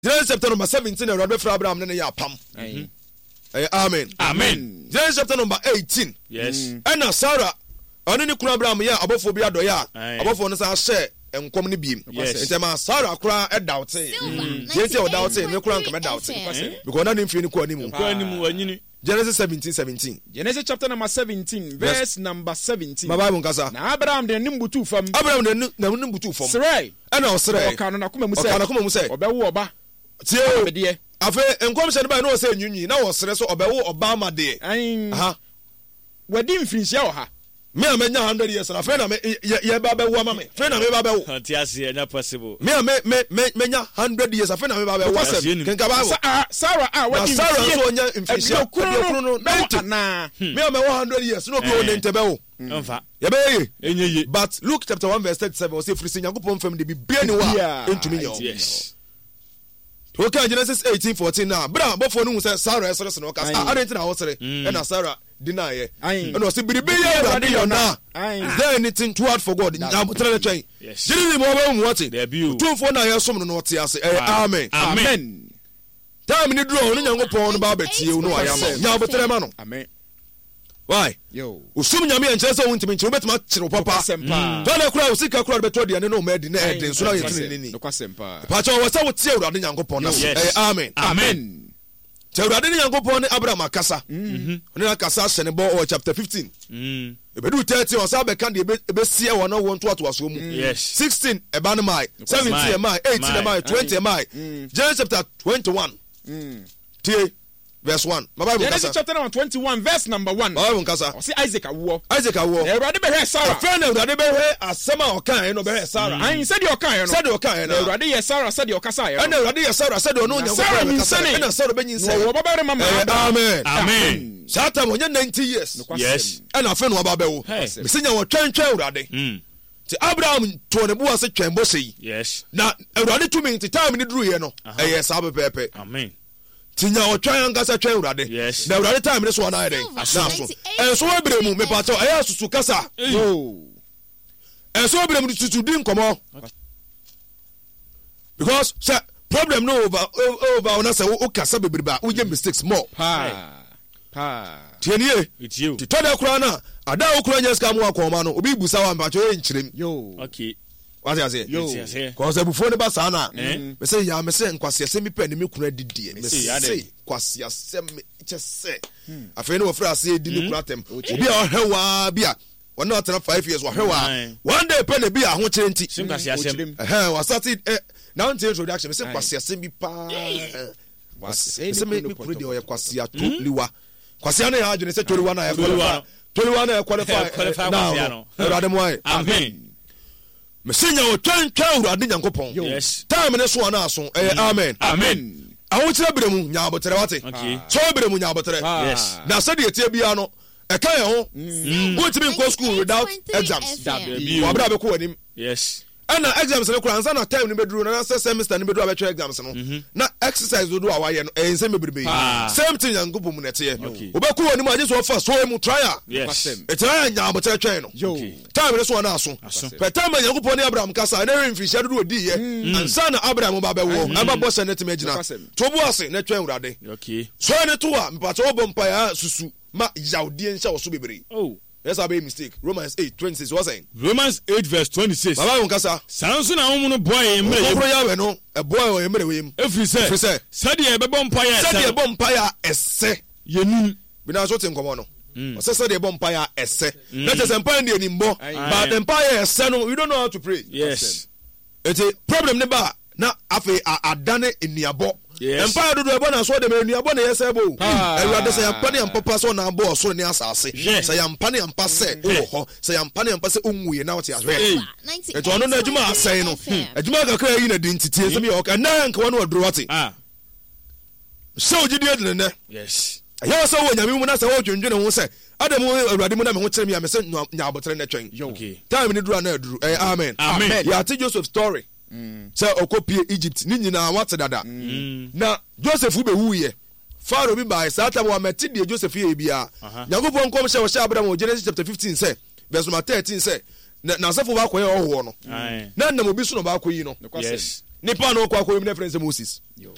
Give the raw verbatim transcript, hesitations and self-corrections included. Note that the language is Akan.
Genesis chapter number seventeen and Rabbi Abraham ne ya pam. Amen. Amen. Amen. Genesis chapter number eighteen. Yes. And Sarah oni ni kuna Abraham ya abofo bi adoya. Abofo no sa share enkom ne biem. Ntema Sarah kura e doubt. Yenti o doubt ne kura nka me doubt. Because na nimfi ni ko animu. Ko animu anyini. Genesis seventeen seventeen. Genesis chapter number seventeen, verse yes. number seventeen. My Bible nkasa. Na Abraham de nimbutu fam. Abraham de na nimbutu fam. Sray. Ana osray. Okano na kuma mu se. Okano kuma mu se. Obewu oba. Tie o. Afe enkom se ne ba na o se nyunyi na o sere so obewu oba ma de. Aha. Wadi mfinhia o ha. Me amenya one hundred years na fe na me ye ba be wo ma me. Fe na me ba be wo. Antiase na possible. Me me me menya one hundred years afe na me ba be wo. Kenka ba. Sarah ah wadi. Sarah so onya mfinhia. Ekuru no ninety na. Me am one hundred years no be o ninety be wo. Mfa. Ye be ye. Enyeye. But Luke chapter one verse thirty-seven o say frisi Yakobon fam de bi bia ni wa entumi yo. Yes. Okay, Genesis eighteen fourteen now. Bra bofo no say Sarah esere se no ka. Ah, adent na wo sere. E na Sarah deny ye. And o say biribi ye Awurade yo na. Is there anything too hard for God? Nyabotre le twen. Yes. Jiri mo ba mu what? There be you. Two for na ye som no no te ase. Amen. Amen. Time ni duro no Nyankopon no ba betie no ayama. Nyabotre ma no. Amen. Why? Yo. Usum nyame en chese won timi nchiro betuma chiro papa. Dole kura usika kura beto de ne no ma di na eden so na ye tini ni. No kwasempa. Pa cha wo sa wo tie Awurade Nyankopon na. Eh amen. Amen. Cha Awurade Nyankopon ne Abraham akasa. Mhm. Ne akasa hye ne bo o chapter fifteen. Mhm. Ebedu thirty o sa be kan de ebe sie wo no won to ato aso mu. Yes. sixteen e ba ne mai, seventeen e mai, eighteen e mai, twenty e mai. Genesis chapter twenty-one. Mhm. Tie verse one. My Bible Genesis chapter number twenty-one, verse number one. My Bible nkasa. O si Isaac awo. Isaac awo. Awurade be he Sarah. Friend Awurade be he asema okan no be he Sarah. Ayin said your kan no. Said your kan no. Awurade ye Sarah said your kasa ye. And Awurade ye Sarah said no Nyankopon kasa. And Sarah be nyin say. No wo ba mama. Amen. Amen. Satan wonye ninety years. Yes. And afen wo ba be wo. Me senya wo twentwen Awurade. Mm. Ti Abraham to ne bo ase twen bo sei. Yes. Na Awurade tumi ti time ni duru ye no. Eh sa be pepe. Amen. Tinya o twan angasa twan Awurade. Yes. Na Awurade time ne so na eden. Na so. En so ebre mu me pa to eh asusu kasa. Yo. En so ebre mu tutu din komo. Because say problem no over over una say o kasa bebre ba o get mistakes more. Pa. Pa. Tienie. It's you. Ti to da kura na ada o kura nya ska mu akoma no obi busa wa mpa cho e nchirem. Yo. Okay. What you say? Yo. Cause before ne ba sa na. Me say ya me say nkwase se mi pe ne me kura didie. Me say kwase asem che se. Afa ne wo fra ase di ne kura tem. Obi a ohwewa bia. One after five years ohwewa. One day pe ne bia ho kire nti. Sim kwase asem. Eh wa started eh now introduction me say kwase asem bi pa. Was say me kura de o kwase atoliwa. Kwase na ya adwene say toliwa na ya qualify. Toliwa na ya qualify. Now. Amen. Mesenya o twan twan Awurade Nyankopon. Yes. Time ne so na so. Eh amen. Amen. Awo kire bremu nya abotere wate. Okay. So bremu nya abotere. Yes. Na se de etie bia no. E kan ye ho. Go to be in school without exams. Wa bra be ko anim. Yes. And exams ne kura ansa na time ne beduru na semester ne beduru abetwe exams no. Na exercise do do awaye no e nse mebrebe. Same thing Nyankopon mu nete ye. Obeku anim aje so fa so mu trial. Yes. E trial nya abotere twen no. Time ne so na so. But time Nyankopon ne Abraham kasa na remfihia do odi ye. Ansa na Abraham ba be wo. Aba bo se netem agina. To bo ase ne twen Awurade. Okay. So ne to a mpacho obo mpa ya susu ma yaudie ncha wo so bebre. Oh. Yes, I made a mistake. Romans eight twenty-six. What's saying? Romans eight verse twenty-six. Baba unkasa. Sanso na omu no boy emre. Okoro ya we no. E boy o emre we em. Efri se. Efri se. Sade e bebo mpa ya. Sade e bebo mpa ya esse. Yenum. Bi na so te nkomo no. O se sade e bebo mpa ya esse. Let us mpa ndi enimbo. But mpa ya esse no, you don't know how to pray. Yes. It's a problem ne ba na afi adane eniabo. Yes. Empire do ebo na so de me nuabo na yesebo. Ewurade say yampa ne yampa pa so na abo so ne asase. Say yampa ne yampa se wo ho. Say yampa ne yampa se onwuye na wote ahwe. Eto ono na adwuma asai no. Adwuma kakra yi na di ntiti se me yoka na nka wono oduro wote. Ah. So gidi edne ne. Yes. Ya so wo nyame mu na se wo dwendwene ho se Adam Ewurade mu na me ho kire me ya me se nya abotre ne twen. Okay. Time ni duru na aduru. Eh amen. Amen. Ya te Joseph story. Say okopie Egypt ni nyina wate dada. Na Joseph be wuye. Pharaoh bi by Satan wa meti de Joseph ye bia. Yakobon kom she wo she Abraham Genesis chapter fifteen say verse number thirteen say na asefo ba koye oho no. Na na obi so no ba koyi no. Yes. Nipa no kwa koyi na friend Moses.